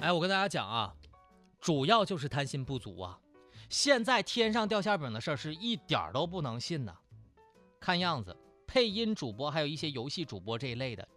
哎，我跟大家讲啊，主要就是贪心不足啊。现在天上掉馅饼的事儿是一点都不能信呐。看样子，配音主播还有一些游戏主播这一类的，